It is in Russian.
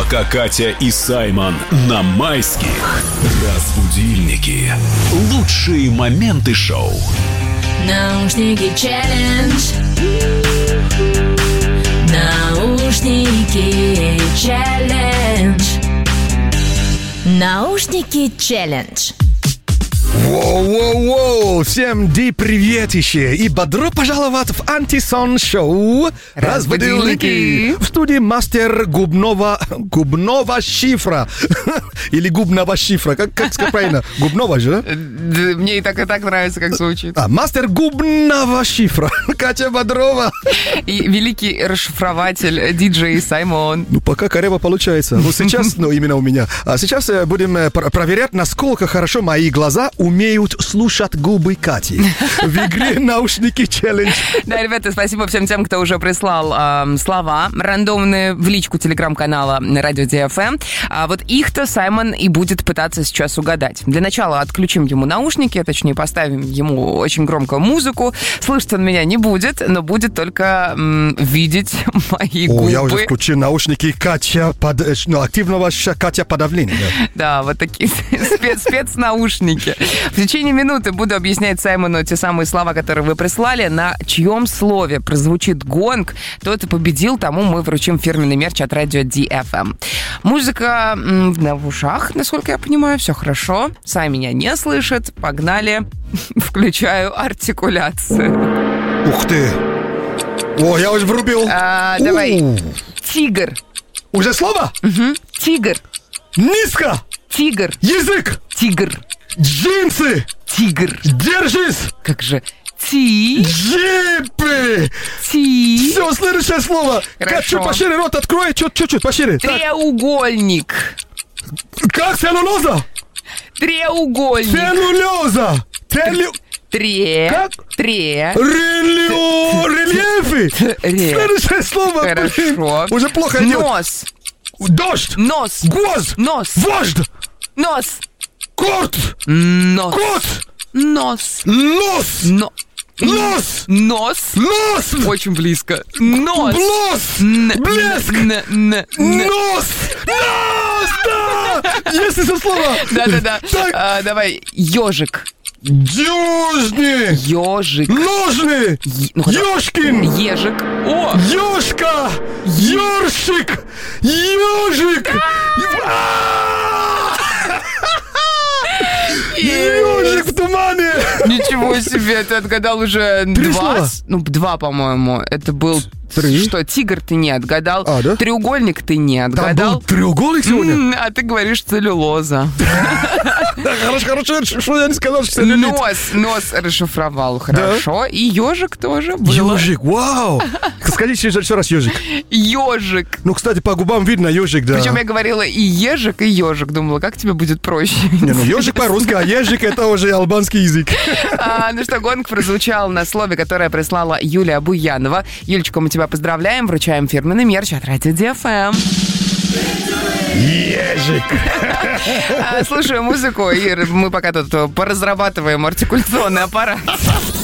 пока Катя и Саймон на майских. Разбудильники. Лучшие моменты шоу. Наушники челлендж. Наушники челлендж. Наушники челлендж. Воу-воу-воу! Всем приветище! И бодро пожаловать в антисон шоу «Разбудильники». В студии мастер губного шифра. Или губного шифра. Как сказать правильно? Губного же, да? Мне и так нравится, как звучит. Мастер губного шифра. Катя Бодрова. И великий расшифрователь диджей Саймон. Ну, пока коряво получается. Ну, сейчас, именно у меня. А сейчас будем проверять, насколько хорошо мои глаза умеют слушать губы Кати в игре «Наушники челлендж». Да, ребята, спасибо всем тем, кто уже прислал слова рандомные в личку телеграм-канала Радио DFM. А вот их-то Саймон и будет пытаться сейчас угадать. Для начала отключим ему наушники, точнее, поставим ему очень громкую музыку. Слышать он меня не будет, но будет только видеть мои губы. Я уже включил наушники Катя активного Катя подавления. Да, вот такие спецнаушники. В течение минуты буду объяснять Саймону те самые слова, которые вы прислали. На чьем слове прозвучит гонг, тот и победил, тому мы вручим фирменный мерч от радио DFM. Музыка в ушах, насколько я понимаю, все хорошо. Сай меня не слышит. Погнали. Включаю артикуляцию. Ух ты! О, я уже врубил. Давай. Тигр. Уже слово? Угу. Тигр. Низко. Тигр. Язык. Тигр. Джинсы. Тигр. Держись. Как же? Джипы. Все, следующее слово. Хорошо. Пошире рот открой, чуть-чуть пошире. Треугольник. Как целлюлоза? Треугольник. Целлюлоза. Как? Рельефы. Следующее слово. Хорошо. Уже плохо идет. Нос. Дождь. Нос. Гвоздь. Нос. Вождь. Нос. Кот. Нос. Кот. Нос. Нос. Нос. Нос. Нос. Очень близко. Нос. Блеск. Блеск. Нос. Нос. Да. Есть это слово. Да. Давай. Ежик. Дюжни. Ежик. Ножны. Ёшкин. Ежик. О. Ёшка. Ёршик. Ёжик. Ёжик в тумане. Ничего себе, ты отгадал уже 3 два. слова. 2, по-моему. Это был 3. Что, тигр ты не отгадал. Да? Треугольник ты не Там отгадал. был треугольник сегодня? А ты говоришь целлюлоза. Хорошо, что я не сказал, что целлюлит. Нос расшифровал хорошо. И ежик тоже был. Ежик, вау. Скажите еще раз ежик. Ежик. Ну, кстати, по губам видно ежик, да. Причем я говорила и ежик, и ежик. Думала, как тебе будет проще. Ежик по-русски, а ежик это уже албанский язык. Ну что, гонг прозвучал на слове, которое прислала Юлия Буянова. Юлечка, мы тебя поздравляем, вручаем фирменный мерч от Радио DFM. Ежик. Слушаю музыку, и мы пока тут поразрабатываем артикуляционный аппарат.